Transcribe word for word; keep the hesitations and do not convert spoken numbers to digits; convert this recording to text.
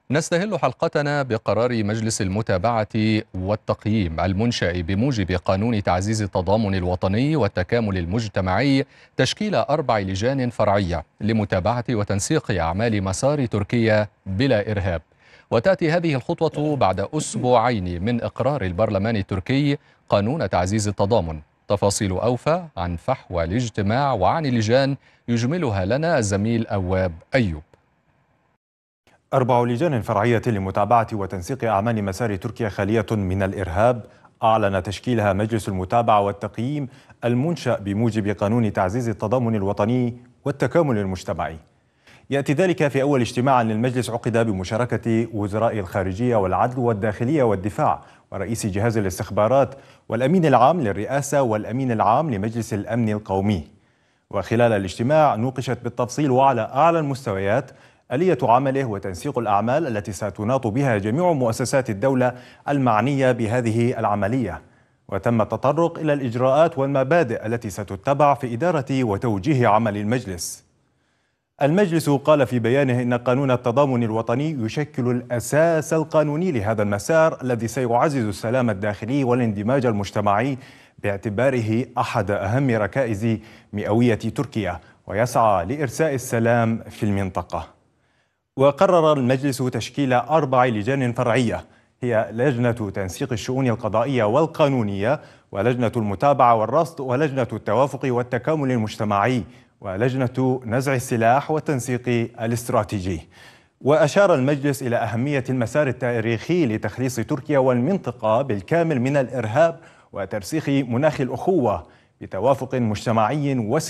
نستهل حلقتنا بقرار مجلس المتابعة والتقييم المنشأ بموجب قانون تعزيز التضامن الوطني والتكامل المجتمعي تشكيل أربع لجان فرعية لمتابعة وتنسيق أعمال مسار تركيا بلا إرهاب. وتأتي هذه الخطوة بعد أسبوعين من إقرار البرلمان التركي قانون تعزيز التضامن. تفاصيل أوفى عن فحوى الاجتماع وعن اللجان يجملها لنا الزميل أواب أيوب. أربع لجان فرعية لمتابعة وتنسيق أعمال مسار تركيا خالية من الإرهاب أعلن تشكيلها مجلس المتابعة والتقييم المنشأ بموجب قانون تعزيز التضامن الوطني والتكامل المجتمعي. يأتي ذلك في أول اجتماع للمجلس عقد بمشاركة وزراء الخارجية والعدل والداخلية والدفاع ورئيس جهاز الاستخبارات والأمين العام للرئاسة والأمين العام لمجلس الأمن القومي. وخلال الاجتماع نوقشت بالتفصيل وعلى أعلى المستويات آلية عمله وتنسيق الأعمال التي ستناط بها جميع مؤسسات الدولة المعنية بهذه العملية، وتم التطرق إلى الإجراءات والمبادئ التي ستتبع في إدارة وتوجيه عمل المجلس. المجلس قال في بيانه إن قانون التضامن الوطني يشكل الأساس القانوني لهذا المسار الذي سيعزز السلام الداخلي والاندماج المجتمعي باعتباره أحد أهم ركائز مئوية تركيا ويسعى لإرساء السلام في المنطقة. وقرر المجلس تشكيل أربع لجان فرعية هي لجنة تنسيق الشؤون القضائية والقانونية ولجنة المتابعة والرصد ولجنة التوافق والتكامل المجتمعي ولجنة نزع السلاح والتنسيق الاستراتيجي. وأشار المجلس إلى أهمية المسار التاريخي لتخليص تركيا والمنطقة بالكامل من الإرهاب وترسيخ مناخ الأخوة بتوافق مجتمعي وسياسي